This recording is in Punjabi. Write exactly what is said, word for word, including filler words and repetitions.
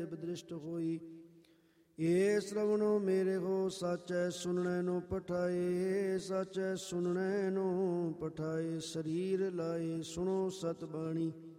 ਨਿਬ ਦ੍ਰਿਸ਼ਟ ਹੋਈ। ਏ ਸ਼੍ਰਵਣੋ ਮੇਰੇ ਹੋ ਸਾਚੈ ਸੁਣਨੈ ਨੂੰ ਪਠਾਏ, ਸਾਚੈ ਸੁਣਨੈ ਨੂੰ ਪਠਾਏ। ਸਰੀਰ ਲਾਏ ਸੁਣੋ ਸਤ ਬਾਣੀ,